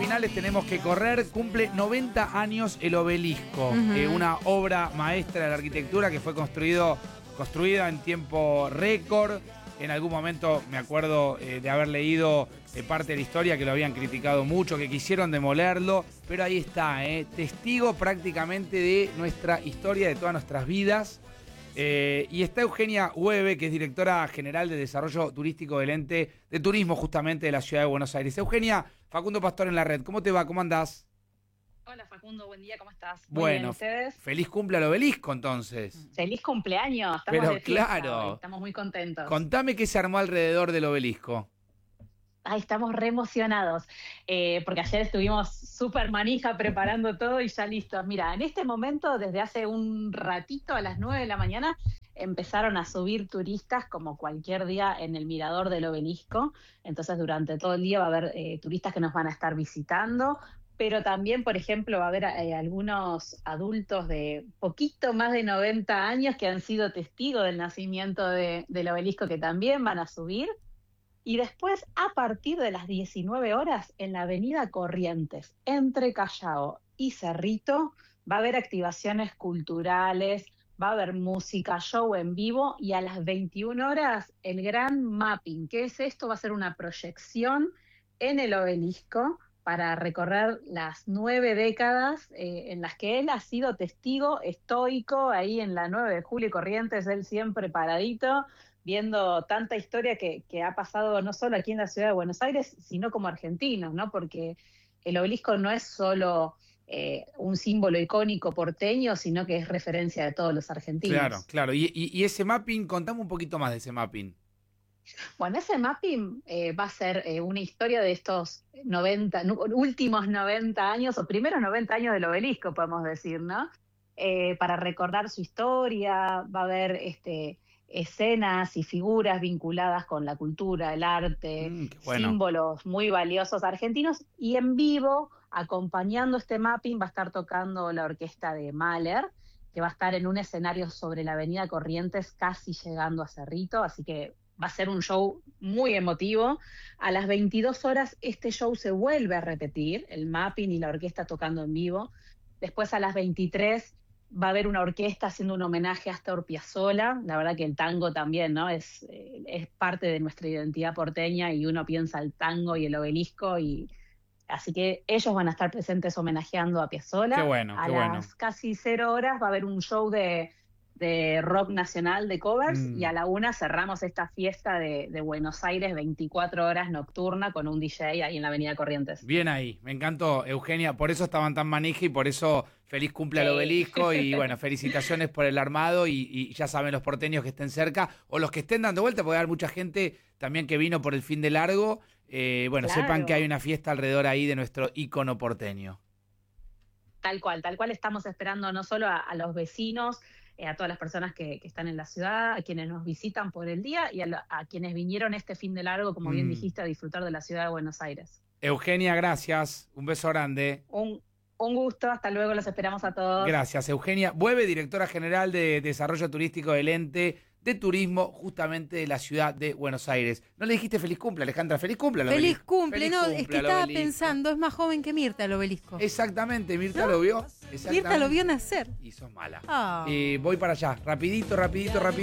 finales tenemos que correr. Cumple 90 años el Obelisco, una obra maestra de la arquitectura que fue construida en tiempo récord. En algún momento me acuerdo de haber leído parte de la historia que lo habían criticado mucho, que quisieron demolerlo, pero ahí está, testigo prácticamente de nuestra historia, de todas nuestras vidas. Y está Eugenia Hueve, que es directora general de Desarrollo Turístico del Ente de Turismo justamente de la Ciudad de Buenos Aires. Eugenia, Facundo Pastor en la red, ¿cómo te va? ¿Cómo andás? Hola Facundo, buen día, ¿cómo estás? Bueno, ¿ustedes? Feliz cumple al Obelisco entonces. Feliz cumpleaños, estamos Pero de fiesta claro, hoy, estamos muy contentos. Contame qué se armó alrededor del Obelisco. Ay, estamos re emocionados, porque ayer estuvimos súper manija preparando todo y ya listos. Mira, en este momento, desde hace un ratito, a las 9 de la mañana, empezaron a subir turistas como cualquier día en el mirador del Obelisco. Entonces, durante todo el día va a haber turistas que nos van a estar visitando, pero también, por ejemplo, va a haber algunos adultos de poquito más de 90 años que han sido testigos del nacimiento del Obelisco, que también van a subir. Y después, a partir de las 19 horas, en la avenida Corrientes, entre Callao y Cerrito, va a haber activaciones culturales, va a haber música, show en vivo, y a las 21 horas, el gran mapping. ¿Qué es esto? Va a ser una proyección en el Obelisco para recorrer las 9 décadas en las que él ha sido testigo estoico, ahí en la 9 de Julio y Corrientes, él siempre paradito, viendo tanta historia que ha pasado no solo aquí en la ciudad de Buenos Aires, sino como argentinos, ¿no? Porque el Obelisco no es solo un símbolo icónico porteño, sino que es referencia de todos los argentinos. Claro, claro. Y ese mapping, contame un poquito más de ese mapping. Bueno, ese mapping va a ser una historia de estos últimos 90 años, o primeros 90 años del Obelisco, podemos decir, ¿no? Para recordar su historia, va a haber escenas y figuras vinculadas con la cultura, el arte, bueno, símbolos muy valiosos argentinos, y en vivo, acompañando este mapping, va a estar tocando la orquesta de Mahler, que va a estar en un escenario sobre la avenida Corrientes, casi llegando a Cerrito, así que va a ser un show muy emotivo. A las 22 horas este show se vuelve a repetir, el mapping y la orquesta tocando en vivo. Después a las 23 va a haber una orquesta haciendo un homenaje a Astor Piazzolla. La verdad que el tango también, ¿no? Es parte de nuestra identidad porteña, y uno piensa el tango y el Obelisco, y así que ellos van a estar presentes homenajeando a Piazzolla. Qué bueno, a qué las casi 0 horas va a haber un show de rock nacional de covers, y a la 1 cerramos esta fiesta de Buenos Aires 24 horas nocturna con un DJ ahí en la avenida Corrientes. Bien ahí, me encantó, Eugenia, por eso estaban tan manija y por eso feliz cumple al Obelisco y bueno, felicitaciones por el armado y ya saben los porteños que estén cerca o los que estén dando vuelta, porque hay mucha gente también que vino por el fin de largo, bueno, claro, sepan que hay una fiesta alrededor ahí de nuestro ícono porteño. Tal cual estamos esperando no solo a los vecinos, a todas las personas que están en la ciudad, a quienes nos visitan por el día y a quienes vinieron este fin de largo, como bien dijiste, a disfrutar de la ciudad de Buenos Aires. Eugenia, gracias. Un beso grande. Un gusto, hasta luego, los esperamos a todos. Gracias, Eugenia Hueve, directora general de Desarrollo Turístico del Ente de Turismo, justamente de la ciudad de Buenos Aires. ¿No le dijiste feliz cumple, Alejandra? Feliz cumple al Obelisco. Feliz cumple, no, es que estaba pensando, es más joven que Mirta el Obelisco. Exactamente, Mirta lo vio. Mirta lo vio nacer. Y sos mala. Oh. Voy para allá, rapidito.